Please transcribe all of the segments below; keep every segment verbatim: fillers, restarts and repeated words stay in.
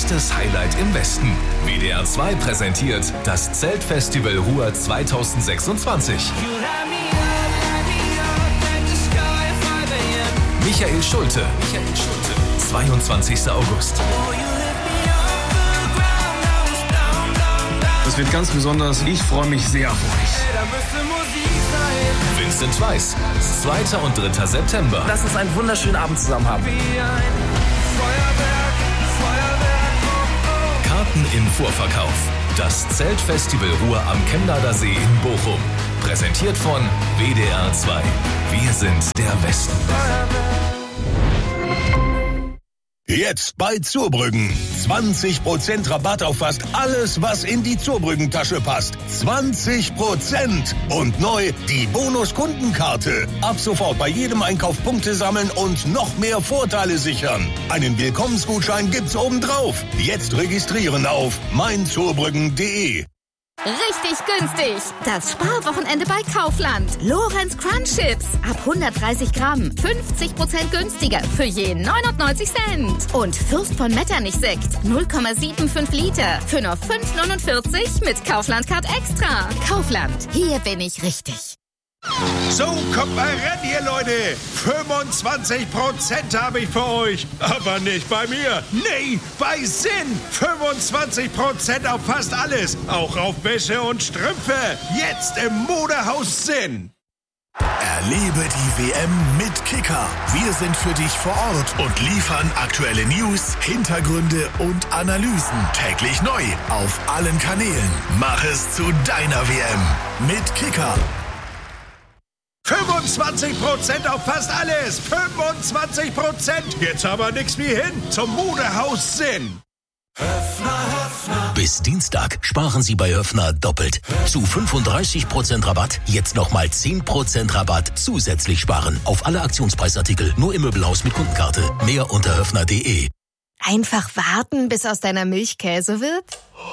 größtes Highlight im Westen. W D R zwei präsentiert das Zeltfestival Ruhr zweitausendsechsundzwanzig. Michael Schulte. Michael Schulte. zweiundzwanzigster August. Das wird ganz besonders. Ich freue mich sehr auf euch. Vincent Weiss. zweiter und dritter September. Lass uns einen wunderschönen Abend zusammen haben. Karten im Vorverkauf. Das Zeltfestival Ruhr am Chemnader See in Bochum. Präsentiert von W D R zwei. Wir sind der Westen. Jetzt bei Zurbrüggen. zwanzig Prozent Rabatt auf fast alles, was in die Zurbrüggen-Tasche passt. zwanzig Prozent! Und neu die Bonus-Kundenkarte. Ab sofort bei jedem Einkauf Punkte sammeln und noch mehr Vorteile sichern. Einen Willkommensgutschein gibt's obendrauf. Jetzt registrieren auf mein zurbrüggen punkt de. Richtig günstig. Das Sparwochenende bei Kaufland. Lorenz Crunch Chips. Ab hundertdreißig Gramm. fünfzig Prozent günstiger. Für je neunundneunzig Cent. Und Fürst von Metternich Sekt. null Komma fünfundsiebzig Liter. Für nur fünf neunundvierzig mit Kaufland Card Extra. Kaufland. Hier bin ich richtig. So, kommt mal ran hier, Leute. fünfundzwanzig Prozent habe ich für euch. Aber nicht bei mir. Nee, bei Sinn. fünfundzwanzig Prozent auf fast alles. Auch auf Wäsche und Strümpfe. Jetzt im Modehaus Sinn. Erlebe die W M mit Kicker. Wir sind für dich vor Ort und liefern aktuelle News, Hintergründe und Analysen. Täglich neu auf allen Kanälen. Mach es zu deiner W M mit Kicker. fünfundzwanzig Prozent auf fast alles. fünfundzwanzig Prozent. Jetzt aber nix wie hin zum Modehaus Sinn. Bis Dienstag sparen Sie bei Höffner doppelt. Zu fünfunddreißig Prozent Rabatt, jetzt nochmal zehn Prozent Rabatt zusätzlich sparen. Auf alle Aktionspreisartikel, nur im Möbelhaus mit Kundenkarte. Mehr unter höffner punkt de. Einfach warten, bis aus deiner Milch Käse wird?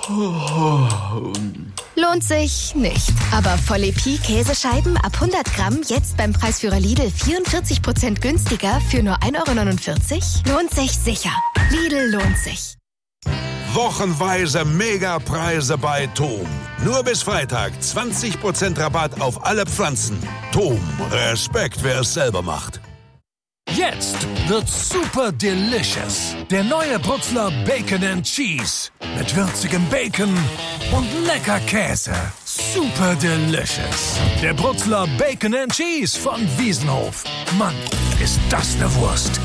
Lohnt sich nicht. Aber Volle Pi Käsescheiben ab hundert Gramm jetzt beim Preisführer Lidl vierundvierzig Prozent günstiger für nur ein Euro neunundvierzig? Lohnt sich sicher. Lidl lohnt sich. Wochenweise Megapreise bei Tom. Nur bis Freitag zwanzig Prozent Rabatt auf alle Pflanzen. Tom, Respekt, wer es selber macht. Jetzt wird's super delicious. Der neue Brutzler Bacon and Cheese. Mit würzigem Bacon und lecker Käse. Super delicious. Der Brutzler Bacon and Cheese von Wiesenhof. Mann, ist das eine Wurst.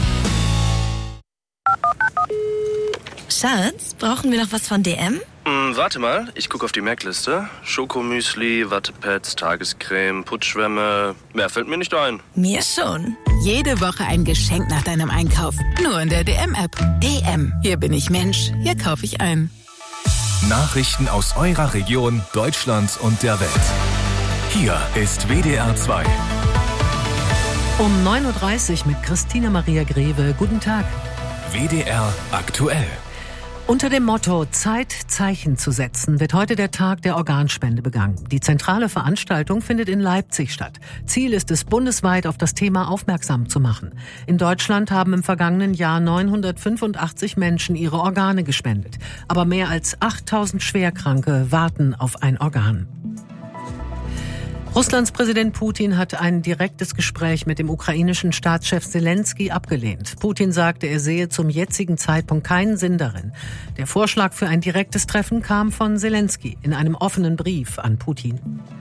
Schatz, brauchen wir noch was von D M? Hm, warte mal, ich gucke auf die Merkliste. Schokomüsli, Wattepads, Tagescreme, Putzschwämme. Mehr fällt mir nicht ein. Mir schon. Jede Woche ein Geschenk nach deinem Einkauf. Nur in der D M-App. D M. Hier bin ich Mensch. Hier kaufe ich ein. Nachrichten aus eurer Region, Deutschland und der Welt. Hier ist W D R zwei. Um neun Uhr dreißig mit Christina Maria Greve. Guten Tag. W D R aktuell. Unter dem Motto Zeit, Zeichen zu setzen, wird heute der Tag der Organspende begangen. Die zentrale Veranstaltung findet in Leipzig statt. Ziel ist es, bundesweit auf das Thema aufmerksam zu machen. In Deutschland haben im vergangenen Jahr neunhundertfünfundachtzig Menschen ihre Organe gespendet. Aber mehr als achttausend Schwerkranke warten auf ein Organ. Russlands Präsident Putin hat ein direktes Gespräch mit dem ukrainischen Staatschef Zelensky abgelehnt. Putin sagte, er sehe zum jetzigen Zeitpunkt keinen Sinn darin. Der Vorschlag für ein direktes Treffen kam von Zelensky in einem offenen Brief an Putin.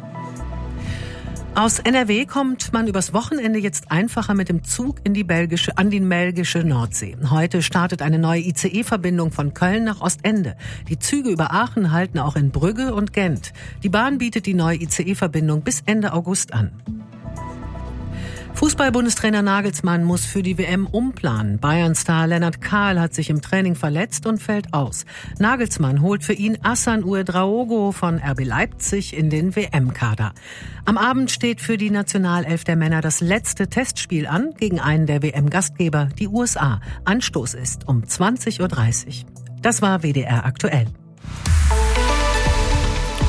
Aus N R W kommt man übers Wochenende jetzt einfacher mit dem Zug in die belgische, an die belgische Nordsee. Heute startet eine neue I C E-Verbindung von Köln nach Ostende. Die Züge über Aachen halten auch in Brügge und Gent. Die Bahn bietet die neue I C E-Verbindung bis Ende August an. Fußball-Bundestrainer Nagelsmann muss für die W M umplanen. Bayern-Star Lennart Kahl hat sich im Training verletzt und fällt aus. Nagelsmann holt für ihn Hassan Ouedraogo von R B Leipzig in den W M-Kader. Am Abend steht für die Nationalelf der Männer das letzte Testspiel an gegen einen der W M-Gastgeber, die U S A. Anstoß ist um zwanzig Uhr dreißig. Das war W D R aktuell.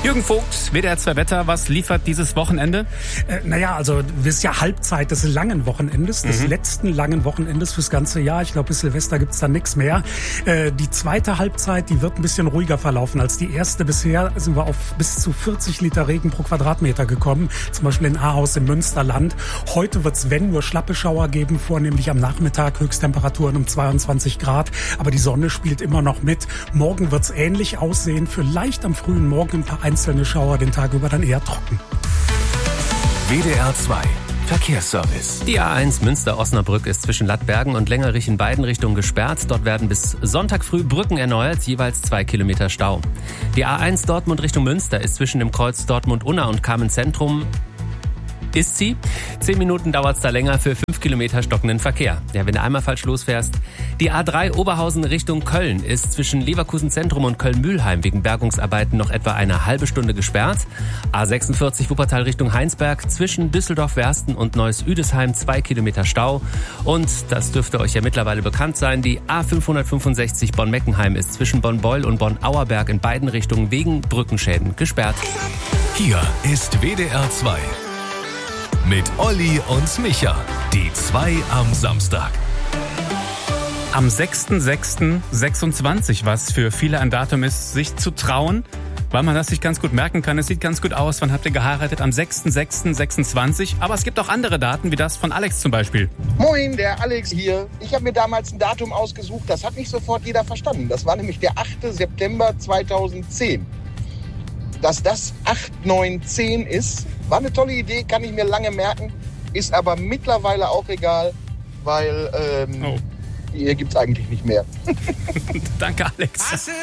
Jürgen Vogt, W D R zwei Wetter, was liefert dieses Wochenende? Äh, naja, also das ist ja Halbzeit des langen Wochenendes, des mhm. letzten langen Wochenendes fürs ganze Jahr. Ich glaube, bis Silvester gibt's dann nichts mehr. Äh, die zweite Halbzeit, die wird ein bisschen ruhiger verlaufen als die erste. Bisher sind wir auf bis zu vierzig Liter Regen pro Quadratmeter gekommen, zum Beispiel in Ahaus im Münsterland. Heute wird's, wenn, nur schlappe Schauer geben, vornehmlich am Nachmittag, Höchsttemperaturen um zweiundzwanzig Grad. Aber die Sonne spielt immer noch mit. Morgen wird's ähnlich aussehen, vielleicht am frühen Morgen ein paar einzelne Schauer, den Tag über dann eher trocken. W D R zwei Verkehrsservice. Die A eins Münster-Osnabrück ist zwischen Lattbergen und Längerich in beiden Richtungen gesperrt. Dort werden bis Sonntag früh Brücken erneuert, jeweils zwei Kilometer Stau. Die A eins Dortmund Richtung Münster ist zwischen dem Kreuz Dortmund-Unna und Kamen-Zentrum ist sie. Zehn Minuten dauert es da länger für fünf Kilometer stockenden Verkehr. Ja, wenn du einmal falsch losfährst. Die A drei Oberhausen Richtung Köln ist zwischen Leverkusen Zentrum und Köln-Mühlheim wegen Bergungsarbeiten noch etwa eine halbe Stunde gesperrt. A sechsundvierzig Wuppertal Richtung Heinsberg zwischen Düsseldorf-Wersten und Neuss-Üdesheim zwei Kilometer Stau. Und das dürfte euch ja mittlerweile bekannt sein, die A fünfhundertfünfundsechzig Bonn-Meckenheim ist zwischen Bonn-Beul und Bonn-Auerberg in beiden Richtungen wegen Brückenschäden gesperrt. Hier ist W D R zwei. Mit Olli und Micha. Die zwei am Samstag. Am sechster sechster sechsundzwanzig, was für viele ein Datum ist, sich zu trauen, weil man das sich ganz gut merken kann. Es sieht ganz gut aus. Wann habt ihr geheiratet? Am sechster sechster sechsundzwanzig. Aber es gibt auch andere Daten, wie das von Alex zum Beispiel. Moin, der Alex hier. Ich habe mir damals ein Datum ausgesucht, das hat nicht sofort jeder verstanden. Das war nämlich der achter September zweitausendzehn. Dass das acht, neun, zehn ist, war eine tolle Idee, kann ich mir lange merken, ist aber mittlerweile auch egal, weil ähm, oh. hier gibt's eigentlich nicht mehr. Danke, Alex.